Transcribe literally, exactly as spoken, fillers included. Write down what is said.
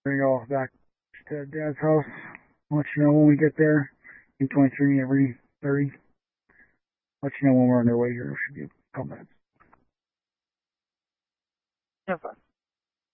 Bring you all back to Dad's house. I'll let you know when we get there. U twenty-three every thirty. Let you know when we're on our way here. Should be a couple minutes. No problem.